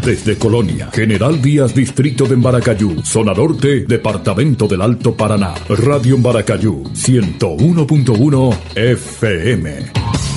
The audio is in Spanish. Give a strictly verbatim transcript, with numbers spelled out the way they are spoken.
Desde Colonia, General Díaz, Distrito de Maracayú, Zona Norte, Departamento del Alto Paraná. Radio Maracayú, ciento uno punto uno F M.